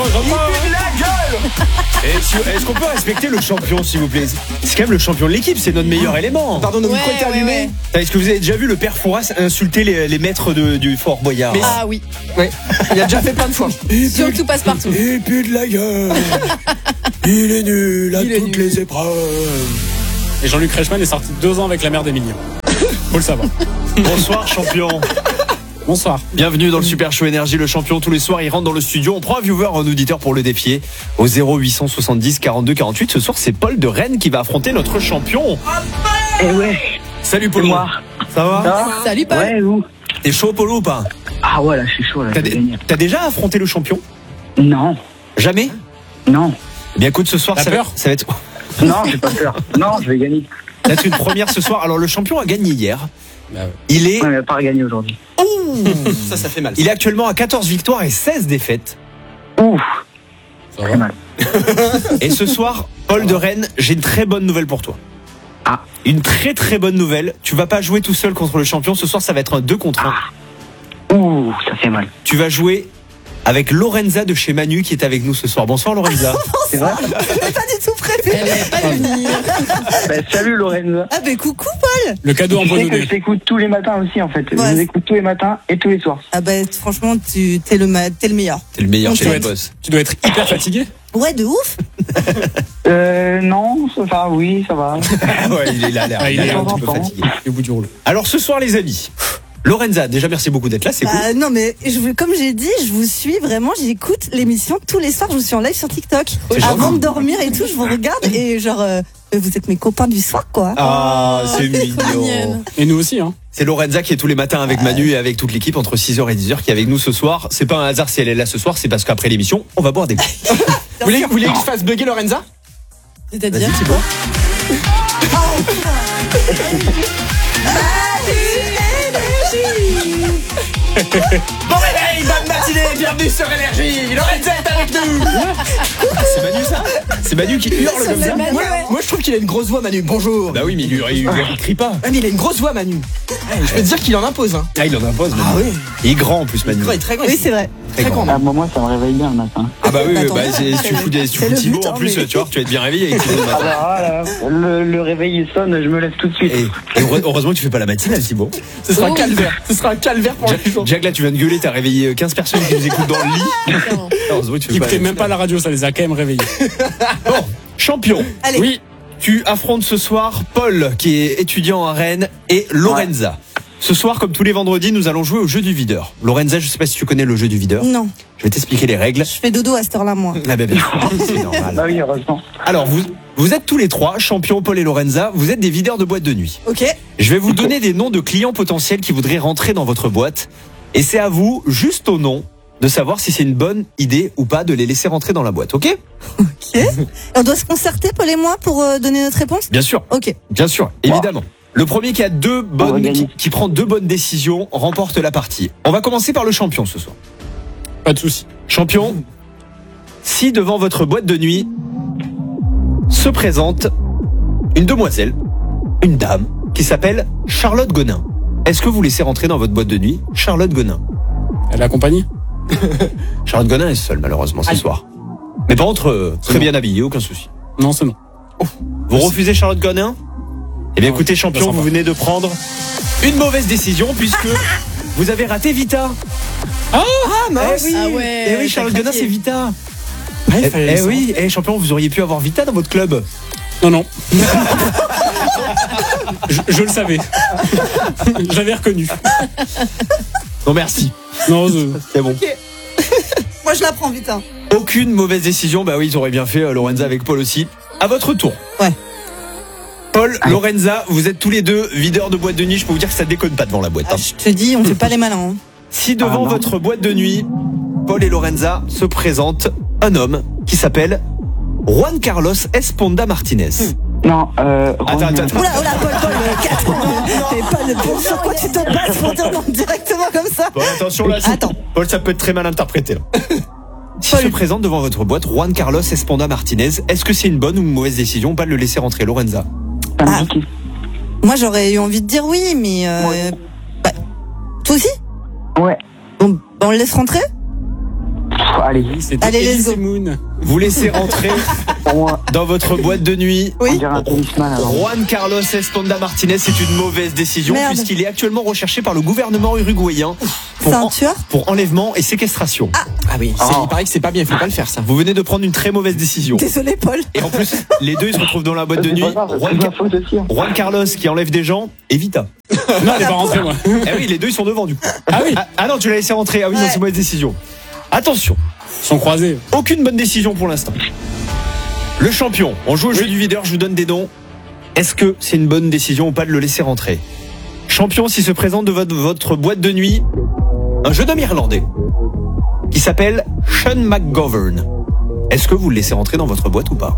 de la gueule. Est-ce qu'on peut respecter le champion, s'il vous plaît? C'est quand même le champion de l'équipe, c'est notre meilleur élément. Pardon, nos micros étaient allumés. Est-ce que vous avez déjà vu le père Fouras insulter les maîtres du Fort Boyard? Ah oui. Ouais. Il a déjà fait plein de fois. Surtout passe-partout. Il pue de la gueule. Il est nul à toutes les épreuves. Et Jean-Luc Reichmann est sorti 2 ans avec la mère d'Emilien. Faut le savoir. Bonsoir, champion. Bonsoir. Bienvenue dans le Super Show Énergie, le champion. Tous les soirs, il rentre dans le studio. On prend un viewer, un auditeur pour le défier au 0870 42 48. Ce soir, c'est Paul de Rennes qui va affronter notre champion. Eh ouais. Salut Paul. Moi. Ça va? Salut Paul. Ouais, vous. T'es chaud, Polo, ou pas? Ah ouais, là, je suis chaud, là. T'as déjà affronté le champion? Non. Jamais? Non. Eh bien, écoute, ce soir, T'as peur? ça va être... Non, j'ai pas peur. Non, je vais gagner. Là, c'est une première ce soir. Alors, le champion a gagné hier. Bah ouais. Il est... Ouais, mais pas gagné aujourd'hui. Ça fait mal. Il est actuellement à 14 victoires et 16 défaites. Ouf. Ça Très va. mal. Et ce soir, Paul de Rennes, j'ai une très bonne nouvelle pour toi. Ah. Une très très bonne nouvelle. Tu vas pas jouer tout seul contre le champion. Ce soir, ça va être un 2 contre 1. Ouh, ça fait mal. Tu vas jouer avec Lorenza de chez Manu qui est avec nous ce soir. Bonsoir Lorenza. C'est vrai? Elle n'est pas du tout prête. Elle est pas venue. Bah, salut Lorenza. Ah ben coucou Paul. Le cadeau Tu sais que empoisonné. je t'écoute tous les matins aussi en fait. Je Ouais. vous écoute tous les matins et tous les soirs. Ah ben franchement t'es le meilleur. T'es le meilleur On chez les t'aide. boss. Tu dois être hyper fatigué. Ouais de ouf. Non, enfin oui, ça va. Ouais, il a l'air Ah, il est un un petit peu peu fatigué. Et au bout du rouleau. Alors ce soir les amis, Lorenza, déjà merci beaucoup d'être là, c'est cool. Bah, non mais comme j'ai dit, je vous suis vraiment, j'écoute l'émission tous les soirs, je vous suis en live sur TikTok. C'est Avant gentil. de dormir et tout, je vous regarde et genre vous êtes mes copains du soir quoi. Ah, c'est mignon. mignonne. Et nous aussi, hein. C'est Lorenza qui est tous les matins avec Manu et avec toute l'équipe entre 6h et 10h qui est avec nous ce soir. C'est pas un hasard si elle est là ce soir, c'est parce qu'après l'émission, on va boire des coups. Vous voulez que je fasse bugger Lorenza? C'est-à-dire. Vas-y Thibaut. Bon réveil, bonne matinée, bienvenue sur Énergie. Lorenza est avec nous. C'est Manu ça? C'est Manu qui hurle comme ça? Manu, ouais. Moi je trouve qu'il a une grosse voix Manu, bonjour. Bah oui, mais il crie pas. Ouais, mais il a une grosse voix Manu. Je peux te dire qu'il en impose hein. Ah, il en impose Manu. Ah oui. Il est grand en plus Manu. Il est très grand. Oui c'est vrai. Très grand. Ah, moi, ça me réveille bien le matin. Ah bah oui, Bah, oui, tant bah, mieux. si tu fous C'est le Thibaut but, en hein, plus, mais- tu vois, tu vas être bien réveillé avec Thibaut le matin. Ah, là, le réveil il sonne, je me lève tout de suite. Et heureusement que tu fais pas la matinale Thibaut. Ce sera un Oh. calvaire. Ce sera un calvaire pour les gens. Jack là tu viens de gueuler, t'as réveillé 15 personnes qui nous écoutent dans le lit. Clairement. Heureusement que tu fais Ils pas écoutaient la même pas la radio, ça les a quand même réveillés. Bon, champion. Allez. Oui. Tu affrontes ce soir Paul qui est étudiant à Rennes et Lorenza. Ce soir, comme tous les vendredis, nous allons jouer au jeu du videur. Lorenza, je sais pas si tu connais le jeu du videur. Non, Je vais t'expliquer les règles. je fais dodo à cette heure-là moi. Ah ben, bien sûr, c'est normal. Bah oui, heureusement. Alors, vous êtes tous les trois, champions Paul et Lorenza, vous êtes des videurs de boîtes de nuit. Ok. Je vais vous donner des noms de clients potentiels qui voudraient rentrer dans votre boîte. Et c'est à vous, juste au nom, de savoir si c'est une bonne idée ou pas de les laisser rentrer dans la boîte, ok? Ok. On doit se concerter Paul et moi pour donner notre réponse. Bien sûr, Ok. bien sûr, évidemment. Le premier qui a va gagner. qui prend 2 bonnes décisions remporte la partie. On va commencer par le champion ce soir. Pas de soucis. Champion, si devant votre boîte de nuit se présente une demoiselle, une dame, qui s'appelle Charlotte Gonin, est-ce que vous laissez rentrer dans votre boîte de nuit Charlotte Gonin? Elle est accompagnée. Charlotte Gonin est seule malheureusement ce Aïe. soir. Mais par contre, très non. bien habillée, aucun souci. Non, c'est non. Vous refusez Charlotte Gonin? Eh bien Non, écoutez pas champion, sympa. vous venez de prendre une mauvaise décision puisque vous avez raté Vita. Ah mince. Eh oui, Ah ouais, eh oui t'as Charlotte Gonin craqué. c'est Vita. Ouais, fallait Eh le oui, champion, vous auriez pu avoir Vita dans votre club. Non, non. je le savais. J'avais reconnu. Non merci. Non, C'est bon. Moi je la prends vite hein. Aucune mauvaise décision. Bah oui, ils auraient bien fait Lorenza avec Paul aussi. À votre tour. Ouais. Paul, Lorenza, vous êtes tous les deux videurs de boîte de nuit. Je peux vous dire que ça déconne pas devant la boîte. Ah, hein. je te dis, on fait pas les malins. Hein. Si devant non. votre boîte de nuit, Paul et Lorenza se présentent un homme qui s'appelle Juan Carlos Esponda Martinez. Non, Attends. Oula, Paul, t'es pas de bon sur quoi tu te bases pour dire non directement comme ça. Bon, attention là. Attends. Paul, ça peut être très mal interprété. Là. S'il se présente devant votre boîte, Juan Carlos Esponda Martinez, est-ce que c'est une bonne ou une mauvaise décision ou pas de le laisser rentrer, Lorenza? ça me Ah. dit qui. Moi j'aurais eu envie de dire oui, mais Ouais. bah, toi aussi. Ouais. Bon, bah, on le laisse rentrer. Allez, C'était Allez, let's Elise go. et Moon. Vous laissez rentrer pour moi, dans votre boîte de nuit on dirait un tennisman avant. Juan Carlos Esponda Martinez. C'est une mauvaise décision Merde. puisqu'il est actuellement recherché par le gouvernement uruguayen C'est un tueur? pour enlèvement et séquestration. Ah oui, il paraît que c'est pas bien, il faut pas le faire ça. Vous venez de prendre une très mauvaise décision. Désolé, Paul. Et en plus, les deux ils se retrouvent dans la boîte de C'est nuit. pas grave, Juan, c'est ma faute aussi. Hein. Juan Carlos qui enlève des gens et Vita. Non, elle est pas rentrée, moi. Eh oui, les deux ils sont devant du coup. Ah oui, Ah non, tu l'as laissé rentrer. Ah oui, non, Ouais. c'est une mauvaise décision. Attention, ils sont croisés. aucune bonne décision pour l'instant. Le champion, on joue au jeu du videur, je vous donne des noms. Est-ce que c'est une bonne décision ou pas de le laisser rentrer? Champion, s'il se présente de votre boîte de nuit, un jeune homme irlandais qui s'appelle Sean McGovern. Est-ce que vous le laissez rentrer dans votre boîte ou pas?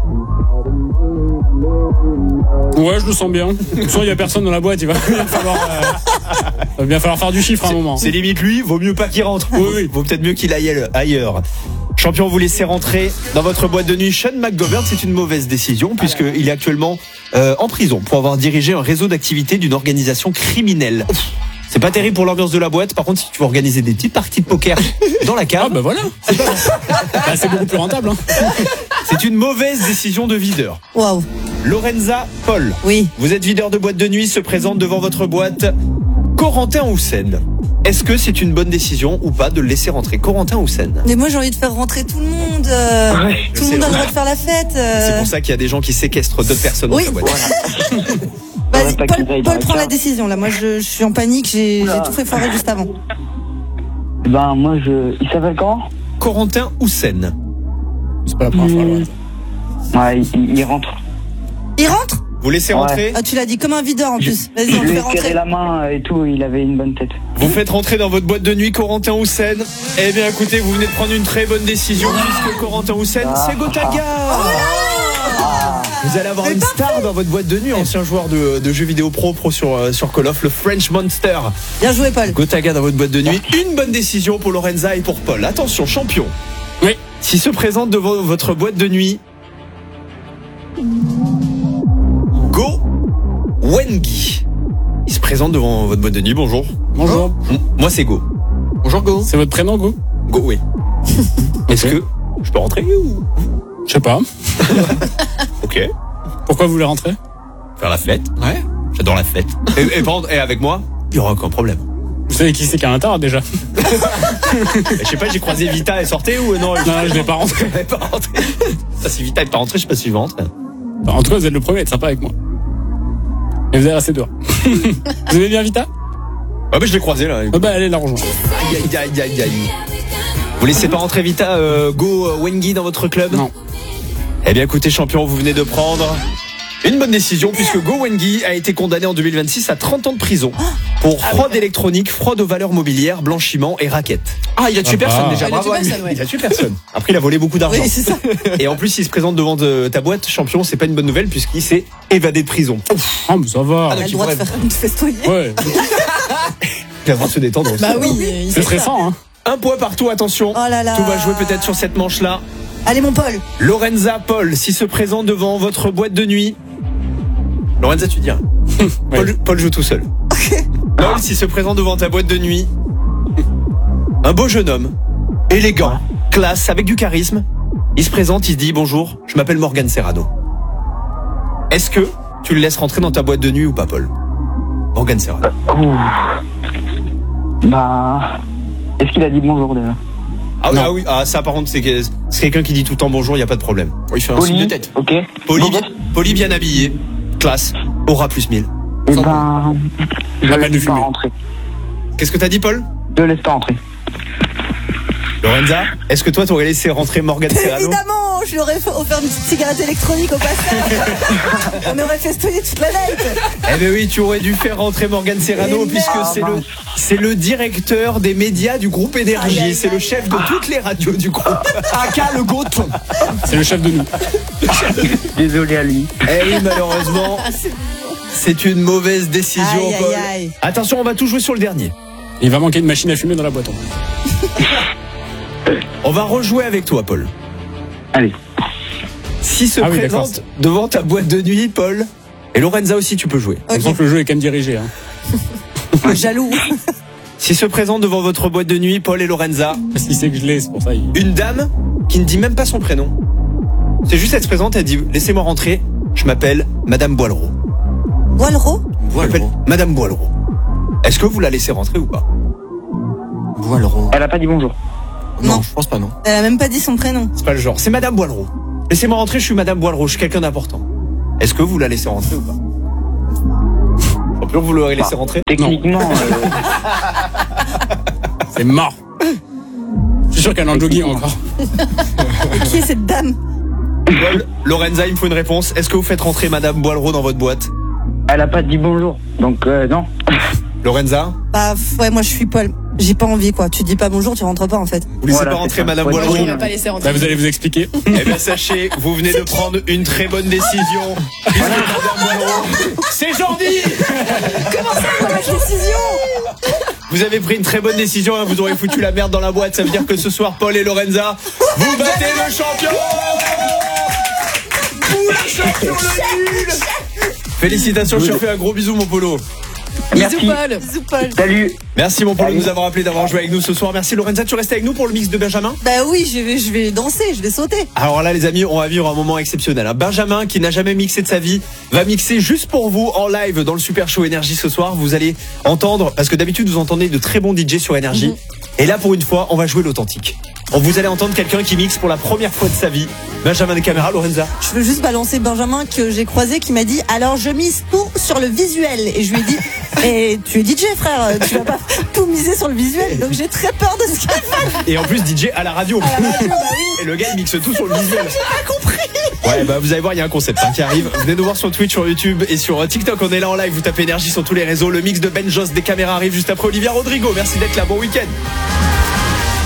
Ouais, je le sens bien. Soit il y a personne dans la boîte, il va bien falloir faire du chiffre à un moment. C'est limite lui, vaut mieux pas qu'il rentre. Oui, oui. Vaut peut-être mieux qu'il aille ailleurs. Champion, vous laissez rentrer dans votre boîte de nuit Sean McGovern. C'est une mauvaise décision puisqu'il est actuellement en prison pour avoir dirigé un réseau d'activités d'une organisation criminelle. C'est pas terrible pour l'ambiance de la boîte. Par contre, si tu veux organiser des petites parties de poker dans la Ah cave, bah voilà. Bah, c'est beaucoup plus rentable. Hein. c'est une mauvaise décision de videur. Waouh. Lorenza Paul, Oui. vous êtes videur de boîte de nuit, se présente devant votre boîte Corentin Houssen. Est-ce que c'est une bonne décision ou pas de le laisser rentrer Corentin Houssen? Mais moi, j'ai envie de faire rentrer tout le monde. Tout le monde a le droit de faire la fête. C'est pour ça qu'il y a des gens qui séquestrent d'autres personnes dans Oui. sa boîte. Vas-y, Ouais, pas qu'il Paul, aille dans Paul la prend la cave. décision. Là, moi, je suis en panique. J'ai tout fait foirer juste avant. Ben, moi, il s'appelle comment? Corentin Houssen. C'est pas la première fois. Ouais. Ouais, il rentre. Il rentre? Vous laissez Ouais. rentrer. Ah, tu l'as dit comme un videur en plus. Vas-y, Je on le lui fait ai serré rentrer. la main et tout, il avait une bonne tête. Vous faites rentrer dans votre boîte de nuit Corentin Houssen. Eh bien écoutez, vous venez de prendre une très bonne décision puisque Corentin Houssen, c'est Gotaga. Vous allez avoir une star dans votre boîte de nuit, ancien joueur de jeux vidéo pro sur Call of, le French Monster. Bien joué, Paul. Gotaga dans votre boîte de nuit. Une bonne décision pour Lorenza et pour Paul. Attention, champion. Oui. S'il se présente devant votre boîte de nuit, Go Wengi. Il se présente devant votre boîte de nuit. Bonjour. Bonjour. Moi, c'est Go. Bonjour Go. C'est votre prénom, Go? Go, oui. Est-ce que je peux rentrer ou... Je sais pas. Ok. Pourquoi vous voulez rentrer? Faire la fête. Ouais. J'adore la fête. Et avec moi, il n'y aura aucun problème. Vous savez qui c'est qui est à l'intérieur déjà? Je sais pas, j'ai croisé Vita, elle sortait ou non? Non, je l'ai pas rentré. Elle est pas rentrée. Ça, si Vita est pas rentrée, je sais pas si je vais rentrer. En tout cas, vous êtes le premier à être sympa avec moi. Et vous allez rester dehors. Vous aimez bien Vita? Ah bah je l'ai croisé là. Ah bah allez la rejoindre. Aïe aïe aïe aïe aïe. Vous laissez pas rentrer Vita, Go Wengi dans votre club? Non. Eh bien écoutez champion, vous venez de prendre une bonne décision puisque Go Wengi a été condamné en 2026 à 30 ans de prison pour fraude électronique, fraude aux valeurs mobilières, blanchiment et racket. Ah, il a tué Ah, personne bah. déjà, Il a tué bravo à lui. personne, ouais. Il a tué personne. Après il a volé beaucoup d'argent. Oui, c'est ça. Et en plus il se présente devant ta boîte champion, c'est pas une bonne nouvelle puisqu'il s'est évadé de prison. Ah mais ça va. Elle a le droit de festoyer. Ouais. Il va devoir se détendre aussi. Bah oui. il C'est fait ça. stressant, hein. Un point partout, attention. Oh là là. Tout va jouer peut-être sur cette manche-là. Allez, mon Paul. Lorenza Paul, s'il se présente devant votre boîte de nuit. Lorenza, tu dis rien. Paul joue tout seul. Paul, s'il se présente devant ta boîte de nuit. Un beau jeune homme, élégant, classe, avec du charisme. Il se présente, il se dit bonjour, je m'appelle Morgan Serrano. Est-ce que tu le laisses rentrer dans ta boîte de nuit ou pas, Paul? Morgan Serrano. Bah, est-ce qu'il a dit bonjour déjà? Oui, ça par contre, c'est quelqu'un qui dit tout le temps bonjour, il n'y a pas de problème. Il fait un signe de tête. Ok. Poli bien habillé, classe, aura plus 1000. Et ben, je Pas le mal de laisse pas fumée. rentrer. Qu'est-ce que t'as dit, Paul? Je le laisse pas rentrer. Lorenza, est-ce que toi t'aurais laissé rentrer Morgan Serrano? Évidemment, je lui aurais offert une petite cigarette électronique au passage. On aurait festoyé toute la night. Eh ben oui, tu aurais dû faire rentrer Morgan Serrano Mais puisque merde. c'est le directeur des médias du groupe Énergie. Aïe, aïe, C'est le aïe. chef de toutes les radios du groupe. Aka le goton. C'est le chef de nous. Désolé à lui. Eh oui, malheureusement, c'est une mauvaise décision, Aïe, aïe, Paul. aïe. Attention, on va tout jouer sur le dernier. Il va manquer une machine à fumer dans la boîte. On va rejouer avec toi, Paul. Allez. Si se Ah oui, d'accord. présente devant ta boîte de nuit, Paul, et Lorenza aussi, tu peux jouer. Par exemple, le jeu est quand même dirigé. Hein. Jaloux. Si se présente devant votre boîte de nuit Paul et Lorenza, Parce qu'il sait que je l'ai, c'est pour ça. une dame qui ne dit même pas son prénom. C'est juste, elle se présente, elle dit « Laissez-moi rentrer, je m'appelle Madame Boileau. Boileau. Je m'appelle Madame Boileau. » Est-ce que vous la laissez rentrer ou pas? Voileron. Elle a pas dit bonjour. Non. Je pense pas, non. Elle a même pas dit son prénom. C'est pas le genre, c'est Madame Boileau. Laissez-moi rentrer, je suis Madame Boileau, je suis quelqu'un d'important. Est-ce que vous la laissez rentrer ou pas? Champion, vous l'aurez laissé rentrer? Techniquement, C'est mort. Je suis sûr qu'elle est en jogging encore. Et qui est cette dame? Paul, Lorenza, il me faut une réponse. Est-ce que vous faites rentrer Madame Boileau dans votre boîte? elle a pas dit bonjour. Donc, non. Lorenza, Bah ouais, moi je suis Paul. J'ai pas envie quoi. Tu dis pas bonjour, tu rentres pas en fait. vous laissez Voilà, pas c'est rentrer ça. Madame Ouais, Boileau? oui, On va pas laisser rentrer. Là, vous allez vous expliquer. Eh bien, sachez, vous venez de prendre une très bonne décision. Puisque Madame Boileau, c'est Jordi! Décision. Vous avez pris une très bonne décision, hein, vous aurez foutu la merde dans la boîte. Ça veut dire que ce soir, Paul et Lorenza, vous battez le champion! Vous le champion, le nul! Félicitations, je te fais un gros bisou, mon Polo. Merci. Bisous Paul. Bisous Paul. Salut. Merci, mon Polo, de nous avoir appelé, d'avoir joué avec nous ce soir. Merci, Lorenza, tu restes avec nous pour le mix de Benjamin? Bah oui, je vais danser, je vais sauter. Alors là, les amis, on va vivre un moment exceptionnel. hein. Benjamin, qui n'a jamais mixé de sa vie, va mixer juste pour vous en live dans le Super Show Énergie ce soir. Vous allez entendre, parce que d'habitude, vous entendez de très bons DJ sur Énergie. Et là, pour une fois, on va jouer l'authentique. Vous allez entendre quelqu'un qui mixe pour la première fois de sa vie. Benjamin des caméras, Lorenza. Je veux juste balancer Benjamin que j'ai croisé qui m'a dit alors je mise tout sur le visuel et je lui ai dit et tu es DJ frère, tu vas pas tout miser sur le visuel donc j'ai très peur de ce qu'il fait. Et en plus, DJ à la radio. Et le gars, il mixe tout sur le visuel. J'ai pas compris. Ouais, bah vous allez voir, il y a un concept qui arrive. Venez nous voir sur Twitch, sur YouTube et sur TikTok. On est là en live. Vous tapez Énergie sur tous les réseaux. Le mix de Ben Joss des caméras arrive juste après Olivia Rodrigo. Merci d'être là. Bon week-end.